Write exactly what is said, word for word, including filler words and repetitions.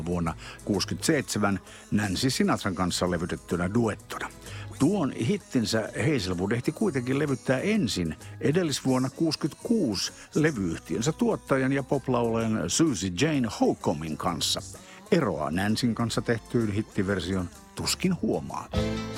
vuonna kuusikymmentäseitsemän Nancy Sinatran kanssa levytettynä duettona. Tuon hittinsä Hazelwood ehti kuitenkin levyttää ensin edellisvuonna kuusikymmentäkuusi levyyhtiönsä tuottajan ja poplaulajan Susie Jane Holcombin kanssa. Eroa Nancyn kanssa tehtyyn hittiversion tuskin huomaa.